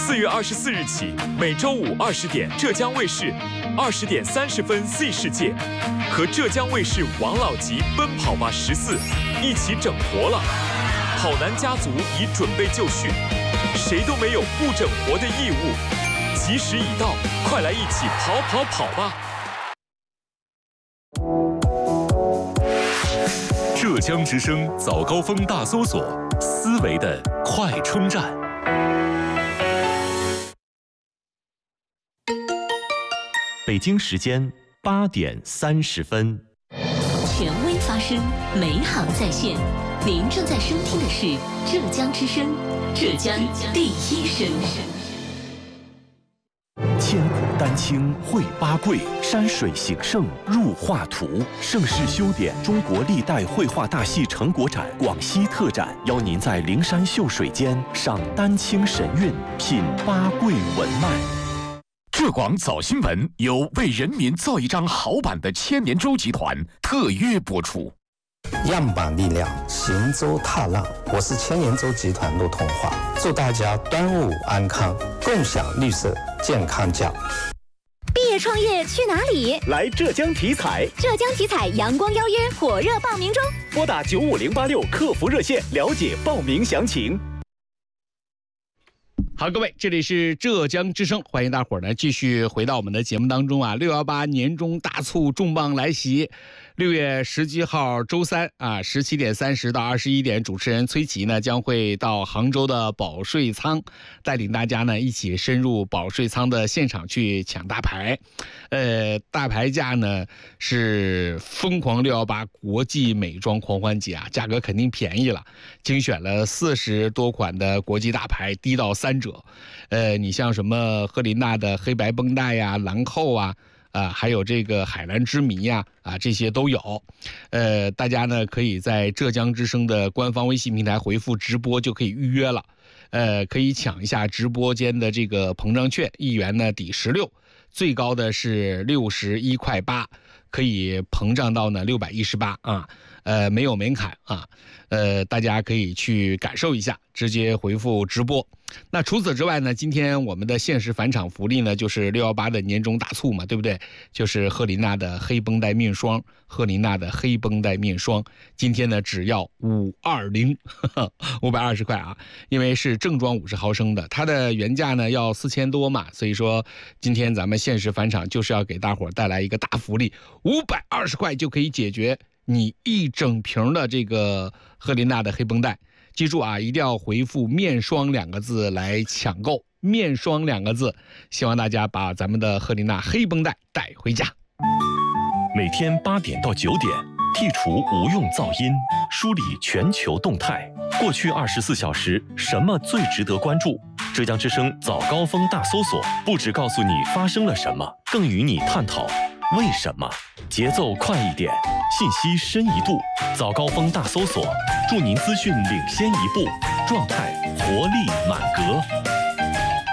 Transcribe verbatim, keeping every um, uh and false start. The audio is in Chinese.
四月二十四日起，每周五二十点，浙江卫视二十点三十分 Z 世界和浙江卫视王老吉奔跑吧十四一起整活了。跑男家族已准备就绪，谁都没有不整活的义务。吉时已到，快来一起跑跑跑吧！浙江之声早高峰大搜索，思维的快充站。 北京时间八点三十分。 权威发声，美好在线。您正在收听的是浙江之声，浙江第一声。 千古丹青绘八桂，山水形胜入画图。盛世修典中国历代绘画大戏成果展广西特展，邀您在灵山秀水间赏丹青神韵，品八桂文脉。 浙广早新闻由为人民造一张好版的千年舟集团特约播出。 样板力量，行舟踏浪。我是千年舟集团陆同华，祝大家端午安康，共享绿色健康奖。 毕业创业去哪里？ 来浙江体彩。 浙江体彩阳光邀约，火热报名中， 拨打九五零八六客服热线了解报名详情。 好，各位，这里是浙江之声，欢迎大伙儿呢继续回到我们的节目当中啊。六幺八年终大促重磅来袭，六月十七号周三啊，十七点三十到二十一点，主持人崔琦呢将会到杭州的保税仓，带领大家呢一起深入保税仓的现场去抢大牌。呃，大牌价呢是疯狂六幺八国际美妆狂欢节啊，价格肯定便宜了，精选了四十多款的国际大牌，低到三折。呃，你像什么赫琳娜的黑白绷带呀、兰蔻啊。啊，还有这个海蓝之谜呀，啊，这些都有。呃，大家呢可以在浙江之声的官方微信平台回复直播就可以预约了。呃，可以抢一下直播间的这个膨胀券，一元呢抵十六，最高的是六十一块八，可以膨胀到呢六百一十八啊。呃，没有门槛啊。呃，大家可以去感受一下，直接回复直播。那除此之外呢，今天我们的限时返场福利呢，就是六幺八的年终大促嘛，对不对？就是赫琳娜的黑绷带面霜，赫琳娜的黑绷带面霜，今天呢只要五二零，五百二十块啊，因为是正装五十毫升的，它的原价呢要四千多嘛，所以说今天咱们限时返场就是要给大伙儿带来一个大福利，五百二十块就可以解决你一整瓶的这个赫琳娜的黑绷带。记住啊，一定要回复面霜两个字来抢购，面霜两个字，希望大家把咱们的赫琳娜黑绷带带回家。 每天八点到九点，剔除无用噪音，梳理全球动态。过去二十四小时，什么最值得关注？浙江之声早高峰大搜索，不只告诉你发生了什么，更与你探讨为什么。节奏快一点，信息深一度，早高峰大搜索，祝您资讯领先一步，状态活力满格。